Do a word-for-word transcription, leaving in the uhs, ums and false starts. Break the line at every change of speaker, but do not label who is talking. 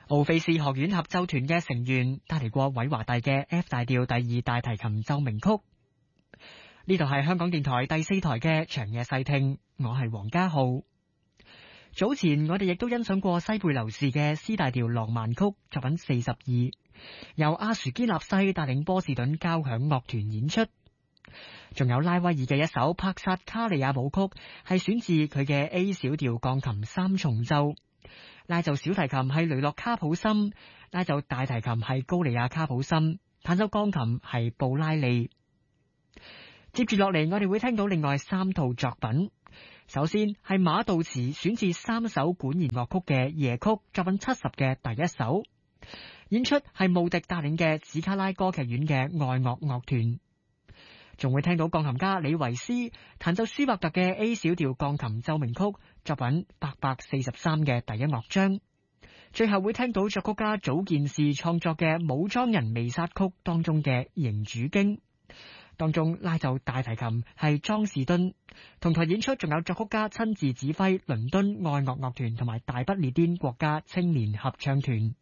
奧菲斯學院合奏團嘅成員帶嚟過韋華第嘅 F 大調第二大提琴奏鳴曲。呢度係香港電台第四台嘅長夜細聽，我係黃家浩。早前我哋亦都欣賞過西貝流士嘅 C 大調浪漫曲作品四十二，由阿殊堅納西帶領波士頓交響樂團演出。仲有拉威爾嘅一首帕薩卡利亞舞曲，係選自佢嘅 A 小調鋼琴三重奏。拉奏小提琴係雷諾卡普森，拉奏大提琴係高利亞卡普森，彈奏鋼琴係布拉利。接住落嚟，我哋會聽到另外三套作品。首先係馬杜茨選自三首管弦樂曲嘅夜曲作品七十嘅第一首，演出係穆迪帶領嘅史卡拉歌劇院嘅愛樂樂團。仲會聽到鋼琴家李維斯彈奏舒伯特嘅 A 小調鋼琴奏鳴曲作品八百四十三嘅第一樂章。最後會聽到作曲家祖健士創作嘅武裝人彌撒曲當中嘅迎主經，當中拉奏大提琴係莊士敦。同台演出仲有作曲家親自指揮倫敦愛樂樂團同埋大不列顛國家青年合唱團。